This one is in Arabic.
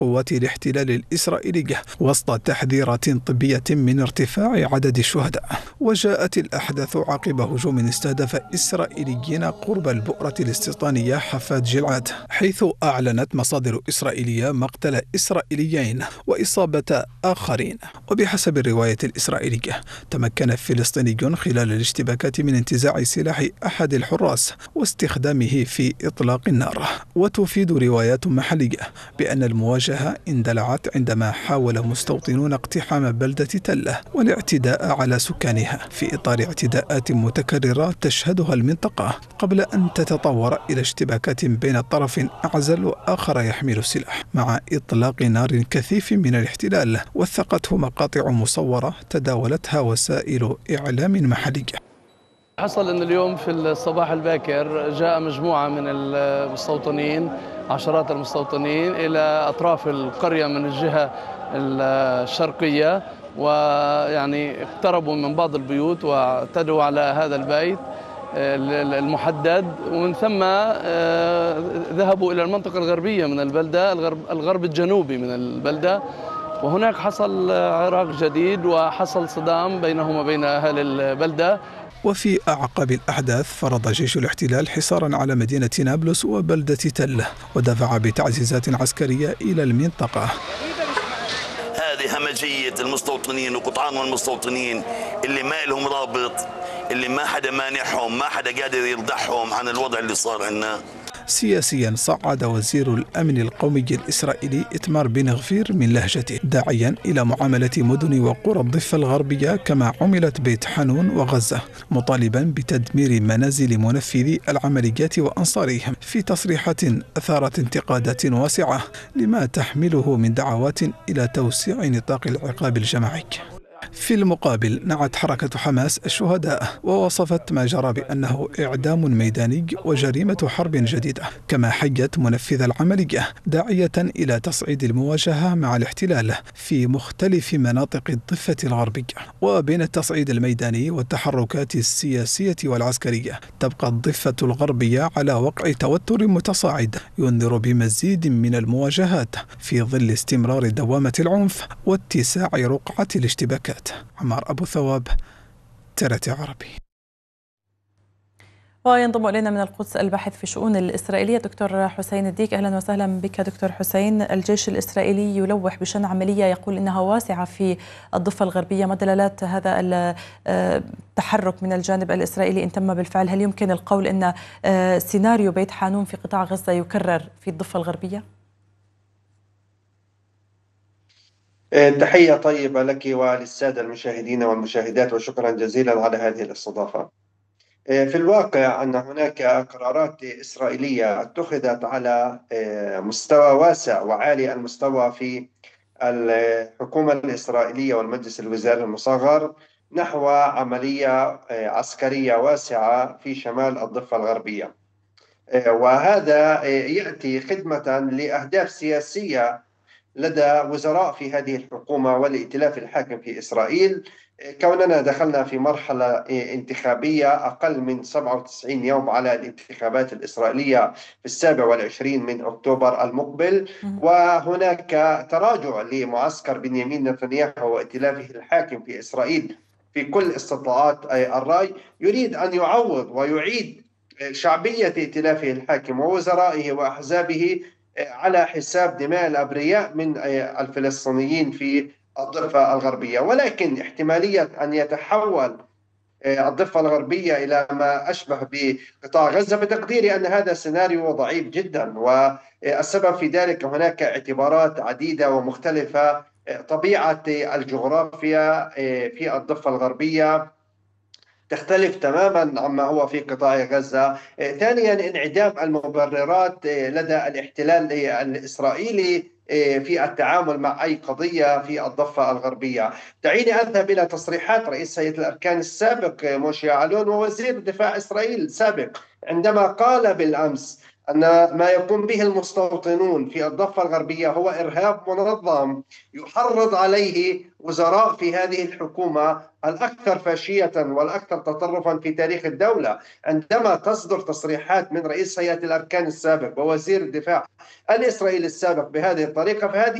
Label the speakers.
Speaker 1: قوات الاحتلال الإسرائيلية وسط تحذيرات طبية من ارتفاع عدد الشهداء. وجاءت الأحداث عقب هجوم استهدف إسرائيليين قرب البؤرة الاستيطانية حفاد جلعاد، حيث أعلنت مصادر إسرائيلية مقتل إسرائيليين وإصابة آخرين. وبحسب الرواية الإسرائيلية تمكن فلسطيني خلال الاشتباكات من انتزاع سلاح أحد الحراس واستخدامه في إطلاق النار. وتفيد روايات محلية بأن المواجهة اندلعت عندما حاول مستوطنون اقتحام بلدة تلة والاعتداء على سكانها في إطار اعتداءات متكررة تشهدها المنطقة، قبل أن تتطور إلى اشتباكات بين طرف أعزل وآخر يحمل السلاح، مع إطلاق نار كثيف من الاحتلال وثقته مقاطع مصورة تداولتها وسائل إعلام محلية.
Speaker 2: حصل أن اليوم في الصباح الباكر جاء مجموعة من المستوطنين، عشرات المستوطنين، إلى أطراف القرية من الجهة الشرقية، ويعني اقتربوا من بعض البيوت واعتدوا على هذا البيت المحدد، ومن ثم ذهبوا إلى المنطقة الغربية من البلدة، الغرب الجنوبي من البلدة، وهناك حصل عراك جديد وحصل صدام بينهم وبين أهل البلدة.
Speaker 1: وفي أعقاب الأحداث فرض جيش الاحتلال حصارا على مدينة نابلس وبلدة تل، ودفع بتعزيزات عسكرية إلى المنطقة.
Speaker 3: هذه همجية المستوطنين وقطعان المستوطنين اللي ما لهم رابط، اللي ما حدا مانحهم، ما حدا قادر يرضعهم عن الوضع اللي صار عنا.
Speaker 1: سياسيا صعد وزير الأمن القومي الإسرائيلي إتمار بن غفير من لهجته، داعيا إلى معاملة مدن وقرى الضفة الغربية كما عملت بيت حانون وغزة، مطالبا بتدمير منازل منفذي العمليات وأنصارهم، في تصريحات أثارت انتقادات واسعة لما تحمله من دعوات إلى توسيع نطاق العقاب الجماعي. في المقابل نعت حركة حماس الشهداء ووصفت ما جرى بأنه إعدام ميداني وجريمة حرب جديدة، كما حيت منفذ العملية داعية إلى تصعيد المواجهة مع الاحتلال في مختلف مناطق الضفة الغربية. وبين التصعيد الميداني والتحركات السياسية والعسكرية تبقى الضفة الغربية على وقع توتر متصاعد ينذر بمزيد من المواجهات في ظل استمرار دوامة العنف واتساع رقعة الاشتباكات. عمار أبو ثواب، TRT عربي.
Speaker 4: وينضم إلينا من القدس الباحث في الشؤون الإسرائيلية دكتور حسين الديك. أهلا وسهلا بك دكتور حسين. الجيش الإسرائيلي يلوح بشن عملية يقول إنها واسعة في الضفة الغربية، ما دلالات هذا التحرك من الجانب الإسرائيلي إن تم بالفعل؟ هل يمكن القول أن سيناريو بيت حانون في قطاع غزة يكرر في الضفة الغربية؟
Speaker 5: تحية طيبة لك وللسادة المشاهدين والمشاهدات، وشكرا جزيلا على هذه الاستضافة. في الواقع أن هناك قرارات إسرائيلية اتخذت على مستوى واسع وعالي المستوى في الحكومة الإسرائيلية والمجلس الوزاري المصغر نحو عملية عسكرية واسعة في شمال الضفة الغربية، وهذا يأتي خدمة لأهداف سياسية لدى وزراء في هذه الحكومة والائتلاف الحاكم في إسرائيل، كوننا دخلنا في مرحلة انتخابية أقل من 97 يوم على الانتخابات الإسرائيلية في 27 من أكتوبر المقبل، وهناك تراجع لمعسكر بنيامين نتنياهو وائتلافه الحاكم في إسرائيل في كل استطلاعات الرأي، يريد أن يعوض ويعيد شعبية ائتلافه الحاكم ووزرائه وأحزابه على حساب دماء الأبرياء من الفلسطينيين في الضفة الغربية. ولكن احتمالية أن يتحول الضفة الغربية إلى ما أشبه بقطاع غزة بتقديري أن هذا سيناريو ضعيف جدا، والسبب في ذلك هناك اعتبارات عديدة ومختلفة. طبيعة الجغرافيا في الضفة الغربية تختلف تماما عما هو في قطاع غزة. ثانيا انعدام المبررات لدى الاحتلال الإسرائيلي في التعامل مع أي قضية في الضفة الغربية. دعيني أذهب إلى تصريحات رئيس هيئة الأركان السابق موشي يعلون ووزير دفاع إسرائيل السابق، عندما قال بالأمس أن ما يقوم به المستوطنون في الضفة الغربية هو إرهاب منظم يحرض عليه وزراء في هذه الحكومة الأكثر فاشية والأكثر تطرفا في تاريخ الدولة. عندما تصدر تصريحات من رئيس هيئة الأركان السابق ووزير الدفاع الإسرائيلي السابق بهذه الطريقة، فهذه